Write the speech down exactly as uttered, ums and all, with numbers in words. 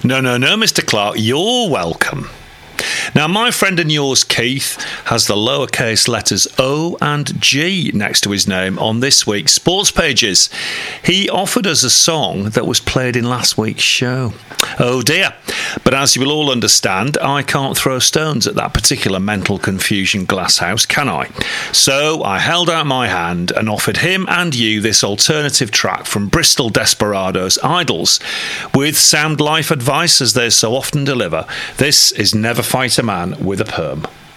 No, no, no, Mister Clark, you're welcome. Now, my friend and yours, Keith, has the lowercase letters O and G next to his name on this week's Sports Pages. He offered us a song that was played in last week's show. Oh dear. But as you will all understand, I can't throw stones at that particular mental confusion glasshouse, can I? So I held out my hand and offered him and you this alternative track from Bristol Desperados Idols. With sound life advice as they so often deliver, this is Never Fight a Man with a Perm.